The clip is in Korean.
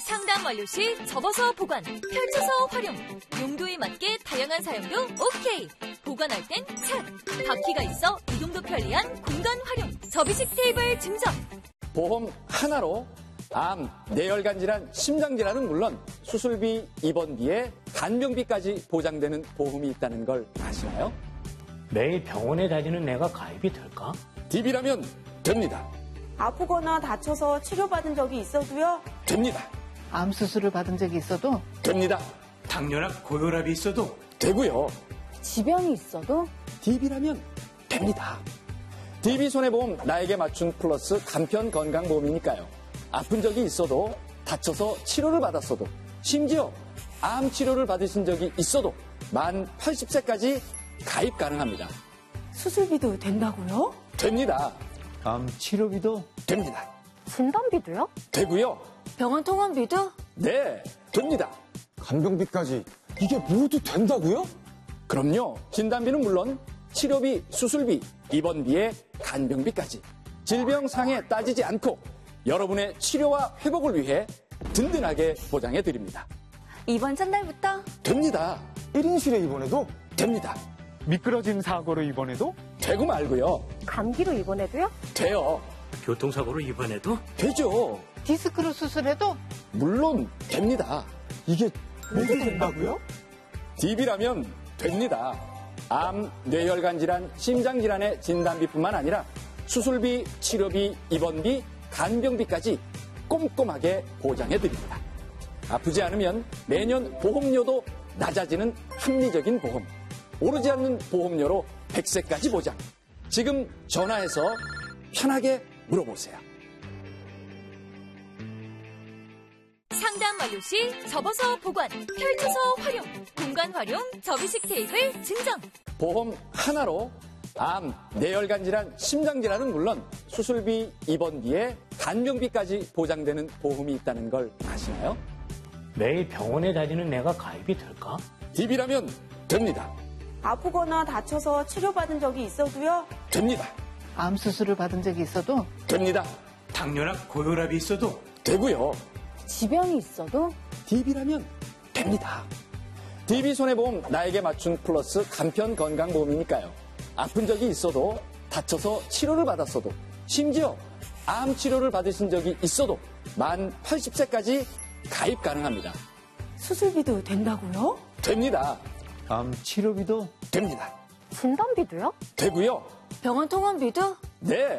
상담 완료 시 접어서 보관, 펼쳐서 활용. 용도에 맞게 다양한 사용도 오케이. 보관할 땐 착! 바퀴가 있어 이동도 편리한 공간 활용. 접이식 테이블 증정. 보험 하나로 암, 뇌혈관 질환, 심장 질환은 물론 수술비, 입원비에 간병비까지 보장되는 보험이 있다는 걸 아시나요? 매일 병원에 다니는 내가 가입이 될까? DB라면 됩니다. 아프거나 다쳐서 치료받은 적이 있어도요? 됩니다. 암 수술을 받은 적이 있어도 됩니다. 당뇨나 고혈압이 있어도 되고요. 지병이 있어도 DB라면 됩니다. DB 손해보험 나에게 맞춘 플러스 간편 건강보험이니까요. 아픈 적이 있어도 다쳐서 치료를 받았어도 심지어 암 치료를 받으신 적이 있어도 만 80세까지 가입 가능합니다. 수술비도 된다고요? 됩니다. 암 치료비도 됩니다. 진단비도요? 되고요. 병원 통원비도? 네, 됩니다. 간병비까지 이게 모두 된다고요? 그럼요. 진단비는 물론 치료비, 수술비, 입원비에 간병비까지 질병 상해 따지지 않고 여러분의 치료와 회복을 위해 든든하게 보장해 드립니다. 이번 첫날부터? 됩니다. 1인실에 입원해도 됩니다. 미끄러짐 사고로 입원해도 되고 말고요. 감기로 입원해도요? 돼요. 교통사고로 입원해도 되죠. 디스크로 수술해도 물론 됩니다. 이게 모두 된다고요? DB라면 됩니다. 암, 뇌혈관 질환, 심장 질환의 진단비뿐만 아니라 수술비, 치료비, 입원비, 간병비까지 꼼꼼하게 보장해 드립니다. 아프지 않으면 매년 보험료도 낮아지는 합리적인 보험. 오르지 않는 보험료로 100세까지 보장. 지금 전화해서 편하게 물어보세요. 상담 완료 시 접어서 보관, 펼쳐서 활용. 공간 활용, 접이식 테이블 증정. 보험 하나로 암, 뇌혈관 질환, 심장 질환은 물론 수술비, 입원비에 간병비까지 보장되는 보험이 있다는 걸 아시나요? 매일 병원에 다니는 내가 가입이 될까? DB라면 됩니다. 아프거나 다쳐서 치료받은 적이 있어도요? 됩니다. 암 수술을 받은 적이 있어도 됩니다. 당뇨나 고혈압이 있어도 되고요. 지병이 있어도 DB라면 됩니다. DB 손해보험 나에게 맞춘 플러스 간편 건강보험이니까요. 아픈 적이 있어도 다쳐서 치료를 받았어도 심지어 암 치료를 받으신 적이 있어도 만 80세까지 가입 가능합니다. 수술비도 된다고요? 됩니다. 암 치료비도 됩니다. 진단비도요? 되고요. 병원 통원비도? 네.